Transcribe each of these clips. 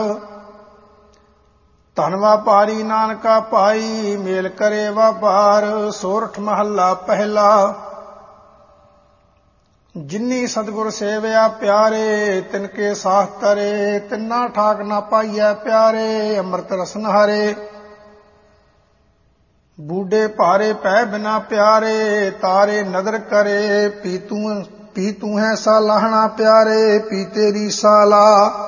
ਧਨ ਵਪਾਰੀ ਨਾਨਕਾ ਪਾਈ, ਮੇਲ ਕਰੇ ਵਪਾਰ। ਸੋਰਠ ਮਹੱਲਾ ਪਹਿਲਾ। ਜਿਨੀ ਸਤਿਗੁਰ ਸੇਵਿਆ ਪਿਆਰੇ, ਤਿਨਕੇ ਸਾਥ ਤਰੇ। ਤਿੰਨਾ ਠਾਕ ਨਾ ਪਾਈਐ ਪਿਆਰੇ, ਅੰਮ੍ਰਿਤ ਰਸਨ ਹਰੇ। ਬੂਢੇ ਭਾਰੇ ਪੈ ਬਿਨਾ ਪਿਆਰੇ, ਤਾਰੇ ਨਦਰ ਕਰੇ। ਪੀ ਤੂੰ ਹੈ ਸਾਲਾਹਣਾ ਪਿਆਰੇ, ਪੀ ਤੇਰੀ ਸਾਲਾ।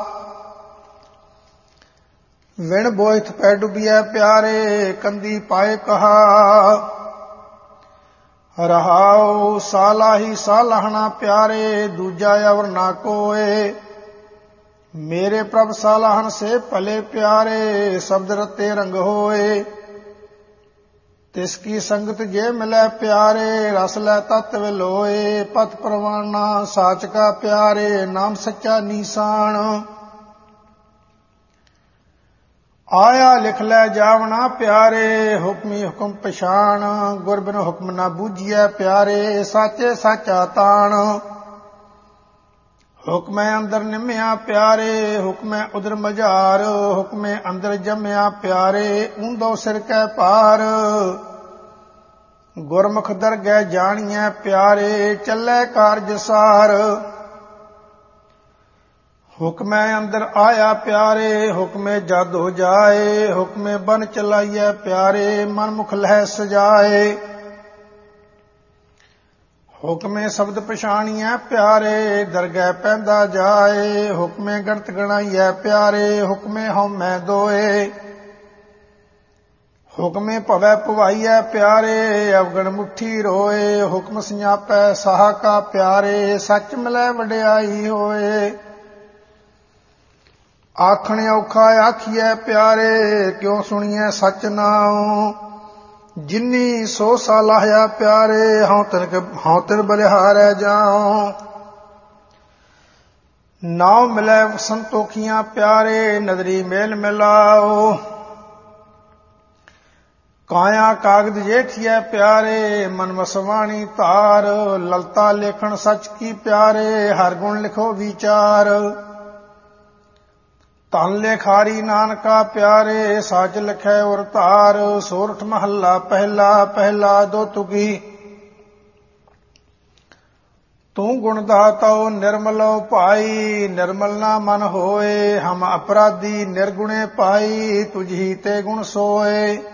ਵਿਣ ਬੋਇਥ ਪੈ ਡੁੱਬੀਐ ਪਿਆਰੇ, ਕੰਦੀ ਪਾਏ ਕਹਾ। ਰਹਾਉ ਸਾਲਾ ਹੀ ਸਾਲਾਹਣਾ ਪਿਆਰੇ, ਦੂਜਾ ਅਵਰ ਨਾ ਕੋਏ। ਮੇਰੇ ਪ੍ਰਭ ਸਾਲਾਹਣ ਸੇ ਭਲੇ ਪਿਆਰੇ, ਸ਼ਬਦ ਰਤੇ ਰੰਗ ਹੋਏ। ਤਿਸ ਕੀ ਸੰਗਤ ਜੇ ਮਿਲੈ ਪਿਆਰੇ, ਰਸ ਲੈ ਤਤ ਵਿਲੋਏ। ਪਤ ਪ੍ਰਵਾਨਾ ਸਾਚ ਕਾ ਪਿਆਰੇ, ਨਾਮ ਸੱਚਾ ਨੀਸਾਨ। ਆਇਆ ਲਿਖ ਲੈ ਜਾਵਣਾ ਪਿਆਰੇ, ਹੁਕਮੀ ਹੁਕਮ ਪਛਾਣ। ਗੁਰ ਬਿਨ ਹੁਕਮ ਨਾ ਬੂਝੀਐ ਪਿਆਰੇ, ਸਾਚੇ ਸਾਚਾ ਤਾਣ। ਹੁਕਮੈ ਅੰਦਰ ਨਿਮਿਆ ਪਿਆਰੇ, ਹੁਕਮੈ ਉਦਰ ਮਝਾਰ। ਹੁਕਮੈ ਅੰਦਰ ਜੰਮਿਆ ਪਿਆਰੇ, ਊਂਦੋ ਸਿਰ ਕੈ ਭਾਰ। ਗੁਰਮੁਖ ਦਰਗਹਿ ਜਾਣੀਐ ਪਿਆਰੇ, ਚੱਲੈ ਕਾਰਜ ਸਾਰ। ਹੁਕਮੈ ਅੰਦਰ ਆਇਆ ਪਿਆਰੇ, ਹੁਕਮੇ ਜਦ ਹੋ ਜਾਏ। ਹੁਕਮੇ ਬਨ ਚਲਾਈਐ ਪਿਆਰੇ, ਮਨ ਮੁਖ ਲਹਿ ਸਜਾਏ। ਹੁਕਮੇ ਸ਼ਬਦ ਪਛਾਣੀਐ ਪਿਆਰੇ, ਦਰਗਹਿ ਪੈਂਦਾ ਜਾਏ। ਹੁਕਮੇ ਗਣਤ ਗਣਾਈਐ ਪਿਆਰੇ, ਹੁਕਮੇ ਹਉਮੈ ਦੋਏ। ਹੁਕਮੇ ਭਵੈ ਭਵਾਈਐ ਪਿਆਰੇ, ਅਵਗਣ ਮੁੱਠੀ ਰੋਏ। ਹੁਕਮ ਸਿਆਪੈ ਸਾਹ ਕਾ ਪਿਆਰੇ, ਸੱਚ ਮਿਲੈ ਵਡਿਆਈ ਹੋਏ। ਆਖਣ ਔਖਾ ਆਖੀਐ ਪਿਆਰੇ, ਕਿਉ ਸੁਣੀਐ ਸਚ ਨਾਉ। ਜਿਨੀ ਸੋ ਸਾਲਾਹਿਆ ਪਿਆਰੇ, ਹਉ ਤਿਨ ਬਲਿਹਾਰੈ ਜਾਉ। ਨਾਉ ਮਿਲੈ ਸੰਤੋਖੀਆਂ ਪਿਆਰੇ, ਨਦਰੀ ਮੇਲ ਮਿਲਾਓ। ਕਾਇਆ ਕਾਗਦ ਜੇਠੀਐ ਪਿਆਰੇ, ਮਨ ਵਸਵਾਣੀ ਧਾਰ। ਲਲਤਾ ਲੇਖਣ ਸੱਚ ਕੀ ਪਿਆਰੇ, ਹਰ ਗੁਣ ਲਿਖੋ ਵਿਚਾਰ। ਧਨ ਲੇਖਾਰੀ ਨਾਨਕਾ ਪਿਆਰੇ, ਸੱਚ ਲਿਖੈ ਉਰ ਧਾਰ। ਸੋਰਠ ਮਹੱਲਾ ਪਹਿਲਾ। ਪਹਿਲਾ ਦੋ ਤੁਕੀ। ਤੂੰ ਗੁਣ ਦਾਤਾਉ ਨਿਰਮਲੋ ਭਾਈ, ਨਿਰਮਲ ਨਾ ਮਨ ਹੋਏ। ਹਮ ਅਪਰਾਧੀ ਨਿਰਗੁਣੇ ਪਾਈ, ਤੁਝੀ ਤੇ ਗੁਣ ਸੋਏ।